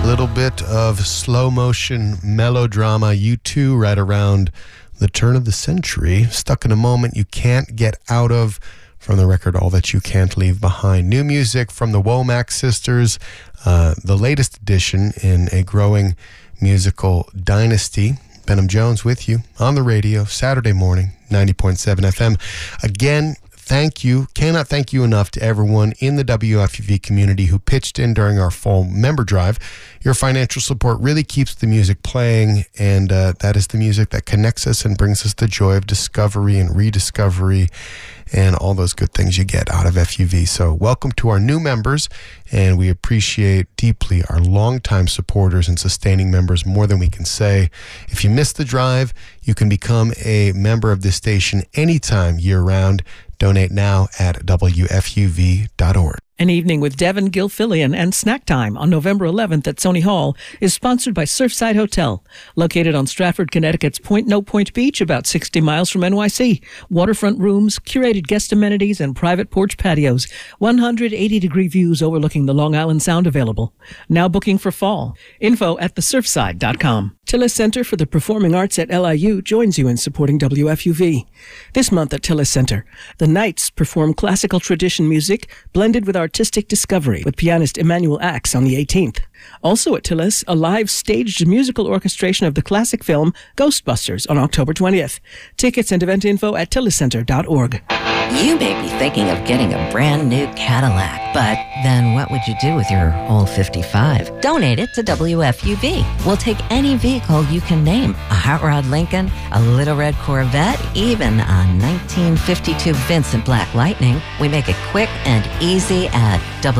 Little bit of slow motion melodrama, U2 right around the turn of the century. Stuck in a moment you can't get out of, from the record All That You Can't Leave Behind. New music from the Womack sisters, the latest addition in a growing musical dynasty. Benham Jones with you on the radio, Saturday morning, 90.7 FM. Again, thank you. Cannot thank you enough to everyone in the WFUV community who pitched in during our fall member drive. Your financial support really keeps the music playing, and that is the music that connects us and brings us the joy of discovery and rediscovery and all those good things you get out of FUV. So welcome to our new members, and we appreciate deeply our longtime supporters and sustaining members more than we can say. If you missed the drive, you can become a member of this station anytime year-round. Donate now at WFUV.org. An Evening with Devin Gilfillian and Snack Time on November 11th at Sony Hall is sponsored by Surfside Hotel, located on Stratford, Connecticut's Point No Point Beach, about 60 miles from NYC. Waterfront rooms, curated guest amenities, and private porch patios. 180-degree views overlooking the Long Island Sound available. Now booking for fall. Info at thesurfside.com. Tillis Center for the Performing Arts at LIU joins you in supporting WFUV. This month at Tillis Center, the Knights perform classical tradition music blended with artistic discovery with pianist Emmanuel Axe on the 18th. Also at Tillis, a live staged musical orchestration of the classic film Ghostbusters on October 20th. Tickets and event info at tilliscenter.org. You may be thinking of getting a brand new Cadillac, but then what would you do with your old 55? Donate it to WFUV. We'll take any vehicle you can name. A hot rod Lincoln, a little red Corvette, even a 1952 Vincent Black Lightning. We make it quick and easy at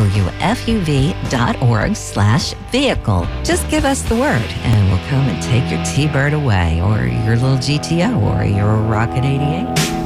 WFUV.org/vehicle. Just give us the word and we'll come and take your T-Bird away, or your little GTO, or your Rocket 88.